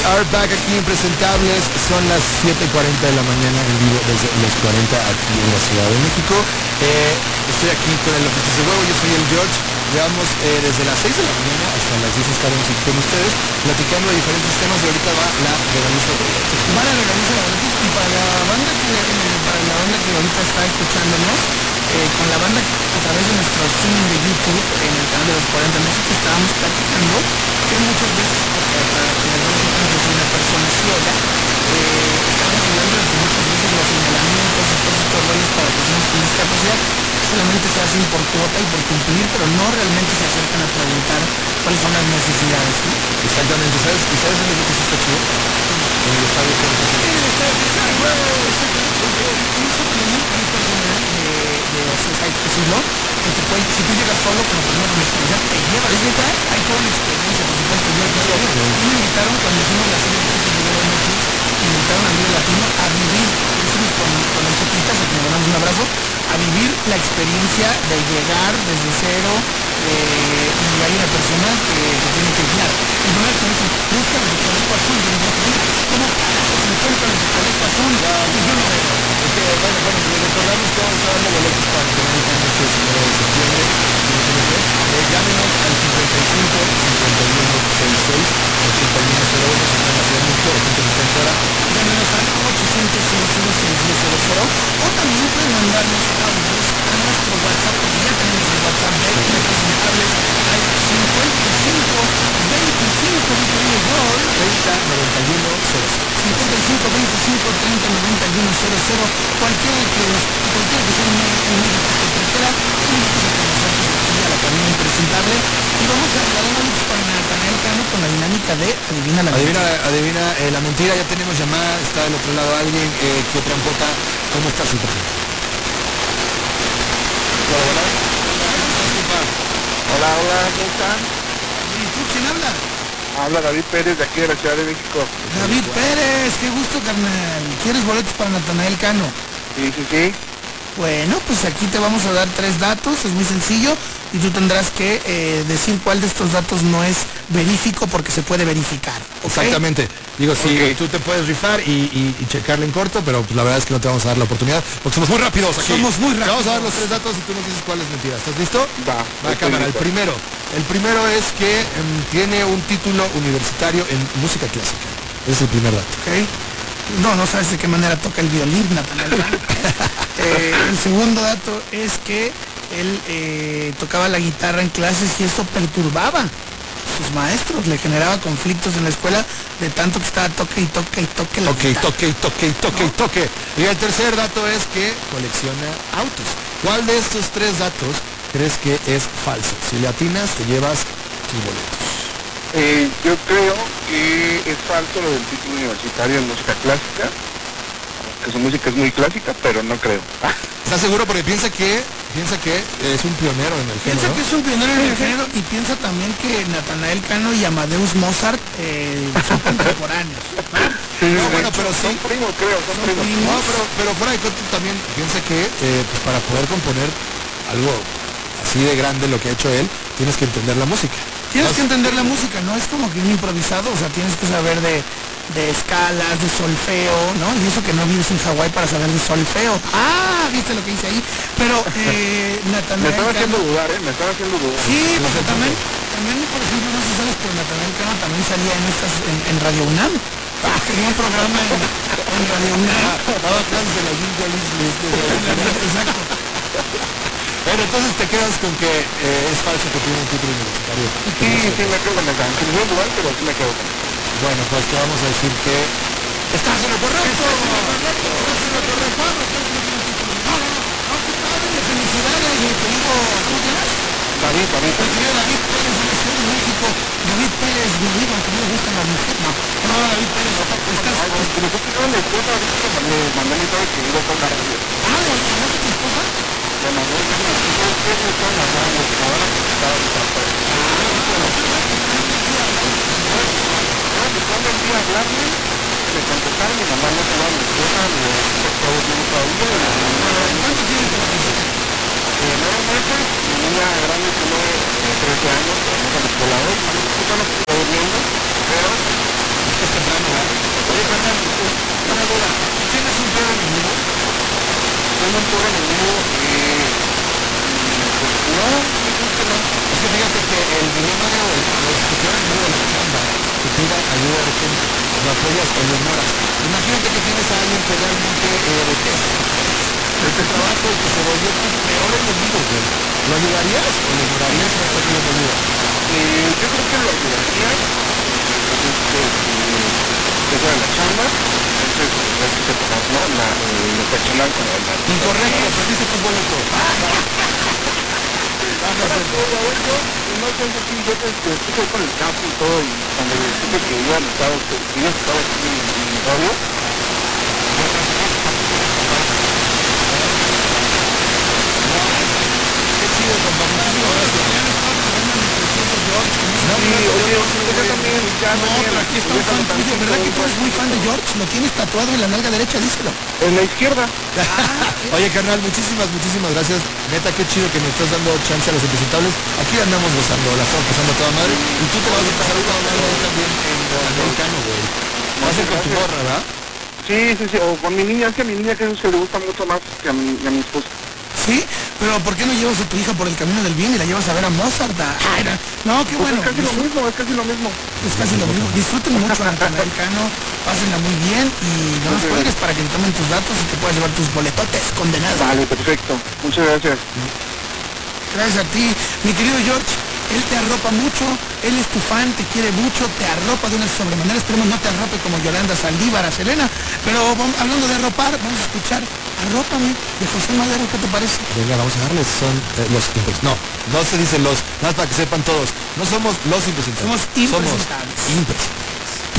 are back aquí Impresentables. Son las 7:40 de la mañana en vivo desde los 40 aquí en la Ciudad de México. Estoy aquí con el Oficios de Huevo, yo soy el George. Llevamos desde las 6 de la mañana hasta las 10 estaremos aquí con ustedes platicando de diferentes temas y ahorita va la regaluza de boletos. Va la regaluza de boletos y para la banda que ahorita está escuchándonos, con la banda a través de nuestro streaming de YouTube en el canal de los 40 México estábamos platicando que muchas veces, para quienes no sepan que soy una persona ciega, estamos hablando de que muchas veces los señalamientos y todos estos roles para personas con discapacidad solamente se hacen por cuota y por cumplir, pero no realmente se acercan a preguntar cuáles son las necesidades, ¿no? Exactamente, ¿sabes? ¿Y sabes dónde es lo que sí está chido? En el estadio que nos hace. En el estadio que está huevo, un suplemento ahí personal de hay que decirlo, que te puedes, si tú llegas solo con la persona con discapacidad, te lleva, es neta, hay toda una experiencia, por supuesto. Me invitaron cuando hicimos la serie de fotos de Video Netflix, me invitaron a Vive Latino a vivir, hicimos con el Sopitas, a quien le mandamos un abrazo, a vivir la experiencia de llegar desde cero, y hay una persona que te tiene que guiar. El primer que me dice, busca los de chaleco azul, y yo digo, ¿cómo carajos me encuentro los de chaleco azul? Y yo no veo. Bueno, les recordamos que vamos a darle boletos para el canal este 9 de septiembre. Llámenos al 55 51 66 81 01 si están en la Ciudad de México o gente que está en fuera. Llámenos al 800 00 o también pueden mandarnos audios a nuestro WhatsApp, porque ya tenemos el WhatsApp de Impresentables al 55 25 mi querido George, 30 91 00. 55 25 30 91 00. Cualquiera que sea un medio que usted prefiera, comuníquese con nosotros aquí a la cabina Impresentable y vamos a hablar con Natanael Cano con la dinámica de Adivina la Mentira. Adivina la mentira, ya tenemos llamada, está del otro lado alguien que trampota. ¿Cómo estás, Super? Hola, hola, ¿cómo están? ¿Y tú quién habla? Habla David Pérez de aquí de la Ciudad de México. David Pérez, qué gusto, carnal. ¿Quieres boletos para Natanael Cano? Sí, sí, sí. Bueno, pues aquí te vamos a dar 3 datos, es muy sencillo, y tú tendrás que decir cuál de estos datos no es verífico porque se puede verificar. ¿Okay? Exactamente. Digo, sí, tú te puedes rifar y checarle en corto, pero pues, la verdad es que no te vamos a dar la oportunidad porque somos muy rápidos aquí. Somos muy rápidos. Te vamos a dar los 3 datos y tú nos dices cuál es mentira. ¿Estás listo? Va, cámara. listo. El primero es que tiene un título universitario en música clásica. Ese es el primer dato. ¿Okay? No sabes de qué manera toca el violín, Natanael Cano. El segundo dato es que él tocaba la guitarra en clases y esto perturbaba a sus maestros, le generaba conflictos en la escuela de tanto que estaba toque y toque y toque la guitarra. Toque. Y el tercer dato es que colecciona autos. ¿Cuál de estos 3 datos crees que es falso? Si le atinas, te llevas tus boletos. Yo creo que es falso lo del título universitario en música clásica, que su música es muy clásica, pero no creo. ¿Estás seguro? Porque piensa que es un pionero en el género. Piensa que es un pionero en el género y piensa también que Natanael Cano y Amadeus Mozart son contemporáneos. No, bueno, pero sí. Son primos, creo, son primos. No, pero fuera de corto también piensa que pues para poder componer algo así de grande lo que ha hecho él, tienes que entender la música. Tienes que entender la música, no es como que un improvisado, o sea, tienes que saber de escalas, de solfeo, ¿no? Y eso que no vives en Hawái para saber de solfeo. Ah, viste lo que hice ahí. Pero Natanael Me están haciendo Cano, dudar, me están haciendo dudar. sí, porque también, por ejemplo, no sé si sabes, pero Natanael Cano también salía en Radio UNAM. Tenía un programa en Radio UNAM. Daba clases de la Exacto. Bueno, entonces te quedas con que es falso que tiene un título universitario. Sí, me quedo con esa. En buen lugar, pero sí me quedo con esa. Bueno, pues te vamos a decir que estás en lo correcto. Felicidades, mi querido, ¿cómo te llamas? David. Mi querido David Pérez de la Ciudad de México. David Pérez, mi amigo, aunque no me gustan las mujeres. No, David Pérez, estás... Pero tú que mi esposa ahorita le mandé mensaje que iba a estar radio. Ah, ¿le llamaste a tu esposa? Le mandé un mensaje que están las radios, que me van a presentar ahorita. Cuando el día hablarme, le contestaron y mandarme a mi esposa, le todo el mundo todavía. ¿Cuánto tiene que la visita? 9 meses, mi niña grande tiene 13 años, vamos a la escuela hoy, no está durmiendo, pero es temprano en un programa en vivo, pues no, yo creo que no. Es que fíjate que el millonario, los que quedan en medio de la chamba, que pida ayuda de gente, lo apoyas o lo ignoras. Imagínate que tienes a alguien que realmente detesta este trabajo y que se volvió tu peor enemigo, güey. ¿Lo ayudarías o lo ignorarías o hasta que lo ayuda? Yo creo que lo ayudaría, que fuera la chamba, entonces hay que separar, ¿no? Lo personal con la Incorrecto, perdiste tu boleto. no sé si yo estoy con el campo y todo, y cuando supe que iba a estar aquí en mi radio, Qué chido, compadre. yo también, No, pero aquí está un fan tuyo, ¿verdad que tú eres muy fan de George? Lo tienes tatuado en la nalga derecha, díselo. en la izquierda. Oye, carnal, muchísimas gracias. Neta, qué chido que nos estás dando chance a los impresentables. Aquí andamos gozando, la estamos pasando a toda madre. Y tú te vas a pasar a toda madre también en el americano, güey. Va a ser con tu gorra, ¿verdad? Sí, o con mi niña, es que a mi niña que es que le gusta mucho más que a mi esposa. ¿Sí? Pero ¿por qué no llevas a tu hija por el camino del bien y la llevas a ver a Mozart? No, qué Pues bueno. es casi lo mismo, Es casi lo mismo. Disfruten mucho el americano, pásenla muy bien y no nos cuelgues para que te tomen tus datos y te puedas llevar tus boletotes condenados. Vale, perfecto. Muchas gracias. Gracias a ti, mi querido George. Él te arropa mucho, él es tu fan, te quiere mucho, te arropa de una sobremanera. Esperemos no te arrope como Yolanda Saldívar a Selena. Pero hablando de arropar, vamos a escuchar Arrópame de José Madero, ¿qué te parece? Venga, vamos a darles, son los impresentables. No se dicen los, nada más para que sepan todos. No somos los impresentables. Somos impresentables. Somos impresentables.